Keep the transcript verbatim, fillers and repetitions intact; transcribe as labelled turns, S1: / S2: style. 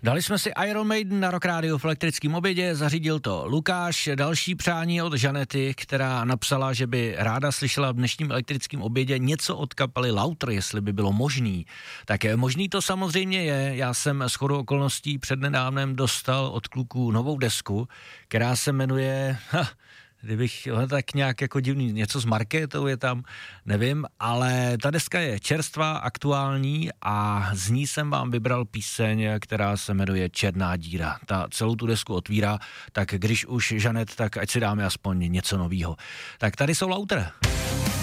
S1: Dali jsme si Iron Maiden na Rock Radio v elektrickém obědě, zařídil to Lukáš. Další přání od Žanety, která napsala, že by ráda slyšela v dnešním elektrickém obědě něco od kapely Lauter, jestli by bylo možný. Tak je, možný to samozřejmě je. Já jsem shodou okolností přednedávnem dostal od kluků novou desku, která se jmenuje... Ha, kdybych tak nějak jako divný, něco s marketou je tam, nevím, ale ta deska je čerstvá, aktuální a z ní jsem vám vybral píseň, která se jmenuje Černá díra. Ta celou tu desku otvírá, tak když už Žanet, tak ať si dáme aspoň něco novýho. Tak tady jsou Lauter.